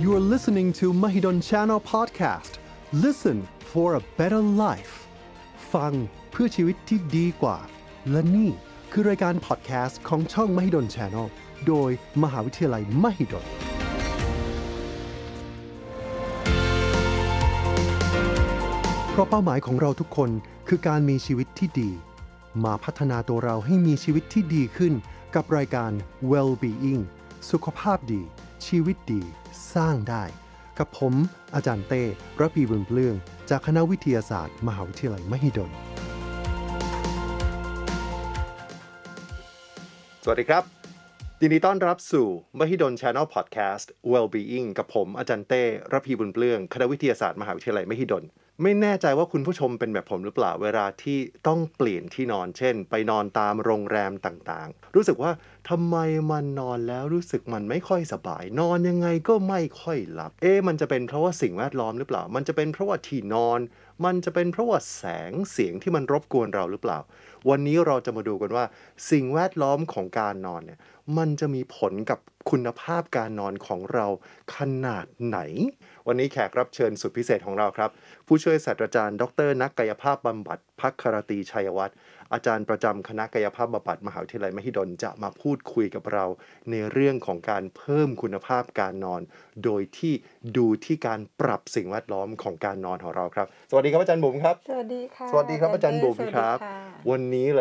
You are listening to Mahidol Channel Podcast. Listen for a better life. ฟังเพื่อชีวิตที่ดีกว่าและนี่คือรายการพอดแคสต์ของช่อง Mahidol Channel โดยมหาวิทยาลัย Mahidolเพราะเป้าหมายของเราทุกคนคือการมีชีวิตที่ดีมาพัฒนาตัวเราให้มีชีวิตที่ดีขึ้นกับรายการ Well-being สุขภาพดีชีวิตดีสร้างได้กับผมอาจารย์เต้ระพีบุญเปลื้องจากคณะวิทยาศาสตร์มหาวิทยาลัยมหิดลสวัสดีครับยินดีต้อนรับสู่ Mahidol Channel Podcast Well-being กับผมอาจารย์เต้ระพีบุญเปลื้องคณะวิทยาศาสตร์มหาวิทยาลัยมหิดลไม่แน่ใจว่าคุณผู้ชมเป็นแบบผมหรือเปล่าเวลาที่ต้องเปลี่ยนที่นอนเช่นไปนอนตามโรงแรมต่างๆรู้สึกว่าทำไมมันนอนแล้วรู้สึกมันไม่ค่อยสบายนอนยังไงก็ไม่ค่อยหลับมันจะเป็นเพราะว่าสิ่งแวดล้อมหรือเปล่ามันจะเป็นเพราะว่าที่นอนมันจะเป็นเพราะว่าแสงเสียงที่มันรบกวนเราหรือเปล่าวันนี้เราจะมาดูกันว่าสิ่งแวดล้อมของการนอนเนี่ยมันจะมีผลกับคุณภาพการนอนของเราขนาดไหนวันนี้แขกรับเชิญสุดพิเศษของเราครับผู้ช่วยศาสตราจารย์ดร.นักกายภาพบำบัดภักครตีชัยวัฒน์อาจารย์ประจำคณะกายภาพบำบัดมหาวิทยาลัยมหิดลจะมาพูดคุยกับเราในเรื่องของการเพิ่มคุณภาพการนอนโดยที่ดูที่การปรับสิ่งแวดล้อมของการนอนของเราครับสวัสดีครับอาจารย์บุ๋มครับสวัสดีค่ะสวัสดีครับอาจารย์บุ๋มครับวันนี้